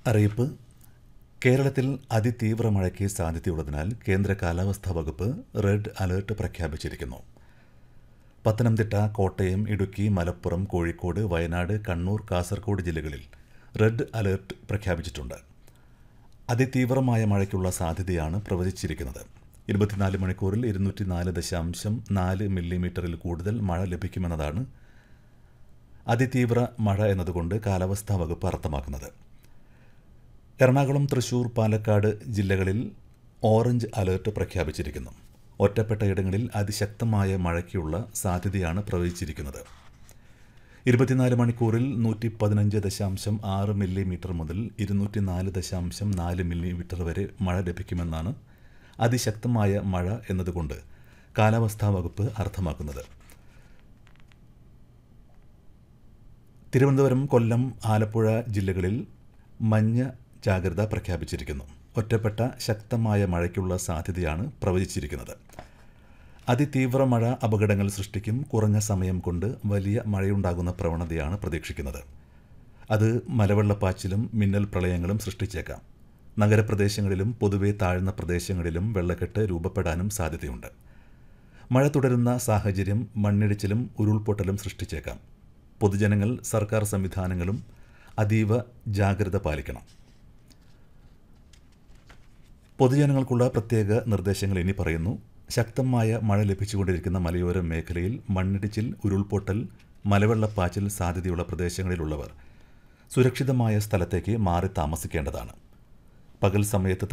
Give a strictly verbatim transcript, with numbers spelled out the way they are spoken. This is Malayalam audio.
അറിയിപ്പ്. കേരളത്തിൽ അതിതീവ്ര മഴയ്ക്ക് സാധ്യതയുള്ളതിനാൽ കേന്ദ്ര കാലാവസ്ഥാ വകുപ്പ് റെഡ് അലേർട്ട് പ്രഖ്യാപിച്ചിരിക്കുന്നു. പത്തനംതിട്ട, കോട്ടയം, ഇടുക്കി, മലപ്പുറം, കോഴിക്കോട്, വയനാട്, കണ്ണൂർ, കാസർഗോഡ് ജില്ലകളിൽ റെഡ് അലേർട്ട് പ്രഖ്യാപിച്ചിട്ടുണ്ട്. അതിതീവ്രമായ മഴയ്ക്കുള്ള സാധ്യതയാണ് പ്രവചിച്ചിരിക്കുന്നത്. ഇരുപത്തിനാല് മണിക്കൂറിൽ ഇരുന്നൂറ്റി നാല് ദശാംശം നാല് മില്ലിമീറ്ററിൽ കൂടുതൽ മഴ ലഭിക്കുമെന്നതാണ് അതിതീവ്ര മഴ എന്നതുകൊണ്ട് കാലാവസ്ഥാ വകുപ്പ് അർത്ഥമാക്കുന്നത്. എറണാകുളം, തൃശൂർ, പാലക്കാട് ജില്ലകളിൽ ഓറഞ്ച് അലേർട്ട് പ്രഖ്യാപിച്ചിരിക്കുന്നു. ഒറ്റപ്പെട്ട ഇടങ്ങളിൽ അതിശക്തമായ മഴയ്ക്കുള്ള സാധ്യതയാണ് പ്രവചിച്ചിരിക്കുന്നത്. ഇരുപത്തിനാല് മണിക്കൂറിൽ നൂറ്റി പതിനഞ്ച് ദശാംശം ആറ് മില്ലിമീറ്റർ മുതൽ ഇരുന്നൂറ്റി നാല് ദശാംശം നാല് മില്ലിമീറ്റർ വരെ മഴ ലഭിക്കുമെന്നാണ് അതിശക്തമായ മഴ എന്നതുകൊണ്ട് കാലാവസ്ഥാ വകുപ്പ് അർത്ഥമാക്കുന്നത്. തിരുവനന്തപുരം, കൊല്ലം, ആലപ്പുഴ ജില്ലകളിൽ മഞ്ഞ ജാഗ്രത പ്രഖ്യാപിച്ചിരിക്കുന്നു. ഒറ്റപ്പെട്ട ശക്തമായ മഴയ്ക്കുള്ള സാധ്യതയാണ് പ്രവചിച്ചിരിക്കുന്നത്. അതിതീവ്ര മഴ അപകടങ്ങൾ സൃഷ്ടിക്കും. കുറഞ്ഞ സമയം കൊണ്ട് വലിയ മഴയുണ്ടാകുന്ന പ്രവണതയാണ് പ്രതീക്ഷിക്കുന്നത്. അത് മലവെള്ളപ്പാച്ചിലും മിന്നൽ പ്രളയങ്ങളും സൃഷ്ടിച്ചേക്കാം. നഗരപ്രദേശങ്ങളിലും പൊതുവെ താഴ്ന്ന പ്രദേശങ്ങളിലും വെള്ളക്കെട്ട് രൂപപ്പെടാനും സാധ്യതയുണ്ട്. മഴ തുടരുന്ന സാഹചര്യം മണ്ണിടിച്ചിലും ഉരുൾപൊട്ടലും സൃഷ്ടിച്ചേക്കാം. പൊതുജനങ്ങൾ, സർക്കാർ സംവിധാനങ്ങളും അതീവ ജാഗ്രത പാലിക്കണം. പൊതുജനങ്ങൾക്കുള്ള പ്രത്യേക നിർദ്ദേശങ്ങൾ ഇനി പറയുന്നു. ശക്തമായ മഴ ലഭിച്ചുകൊണ്ടിരിക്കുന്ന മലയോര മേഖലയിൽ മണ്ണിടിച്ചിൽ, ഉരുൾപൊട്ടൽ, മലവെള്ളപ്പാച്ചിൽ സാധ്യതയുള്ള പ്രദേശങ്ങളിലുള്ളവർ സുരക്ഷിതമായ സ്ഥലത്തേക്ക് മാറി താമസിക്കേണ്ടതാണ്. പകൽ സമയത്ത്